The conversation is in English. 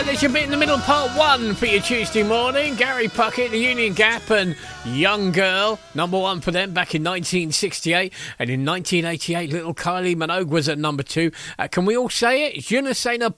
there's your bit in the middle, part one for your Tuesday morning. Gary Puckett, the Union Gap, and Young Girl, number one for them back in 1968. And in 1988, little Kylie Minogue was at number two. Can we all say it? Je ne sais ne